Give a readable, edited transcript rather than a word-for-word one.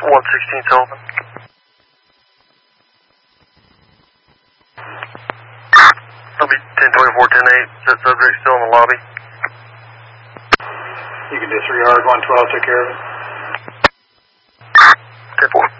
116 Sullivan. I'll be 1024-10-8. Is that subject still in the lobby? You can disregard 112, took care of it. 10-4.